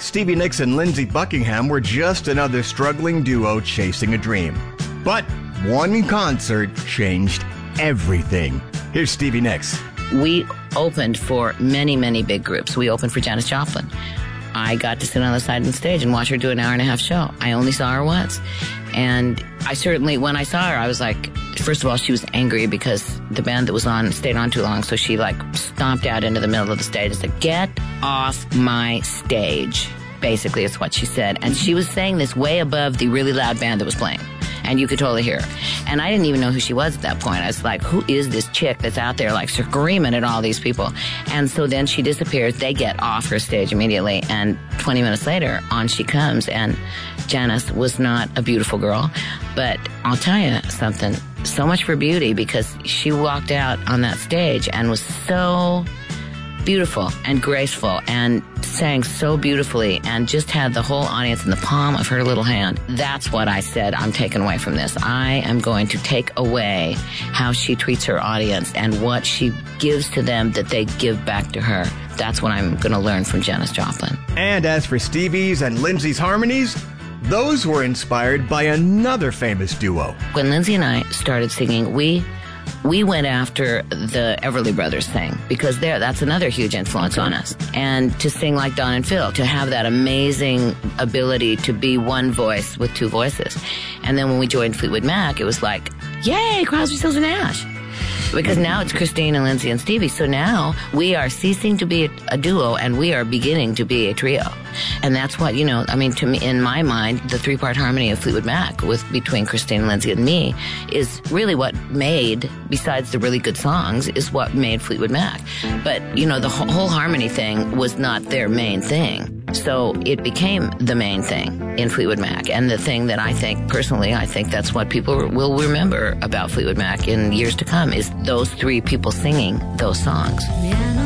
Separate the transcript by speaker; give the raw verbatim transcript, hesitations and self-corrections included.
Speaker 1: Stevie Nicks and Lindsey Buckingham were just another struggling duo chasing a dream. But one concert changed everything. Here's Stevie Nicks.
Speaker 2: We opened for many, many big groups. We opened for Janis Joplin. I got to sit on the side of the stage and watch her do an hour and a half show. I only saw her once. And I certainly, when I saw her, I was like, first of all, she was angry because the band that was on stayed on too long. So she like stomped out into the middle of the stage and said, "Get off my stage." Basically, it's what she said. And she was saying this way above the really loud band that was playing. And you could totally hear her. And I didn't even know who she was at that point. I was like, who is this chick that's out there like screaming at all these people? And so then she disappears. They get off her stage immediately. And twenty minutes later, on she comes. And Janis was not a beautiful girl. But I'll tell you something. So much for beauty, because she walked out on that stage and was so beautiful and graceful and sang so beautifully and just had the whole audience in the palm of her little hand. That's what I said I'm taking away from this. I am going to take away how she treats her audience and what she gives to them that they give back to her. That's what I'm going to learn from Janis Joplin.
Speaker 1: And as for Stevie's and Lindsey's harmonies, those were inspired by another famous duo.
Speaker 2: When Lindsey and I started singing, we we went after the Everly Brothers thing, because there, that's another huge influence on us. And to sing like Don and Phil, to have that amazing ability to be one voice with two voices. And then when we joined Fleetwood Mac, it was like, yay, Crosby, Stills and Nash. Because now it's Christine and Lindsey and Stevie. So now we are ceasing to be a, a duo and we are beginning to be a trio. And that's what, you know, I mean, to me, in my mind, the three-part harmony of Fleetwood Mac with between Christine, Lindsey, and me is really what made, besides the really good songs, is what made Fleetwood Mac. But, you know, the whole, whole harmony thing was not their main thing. So it became the main thing in Fleetwood Mac. And the thing that I think, personally, I think that's what people will remember about Fleetwood Mac in years to come, is those three people singing those songs.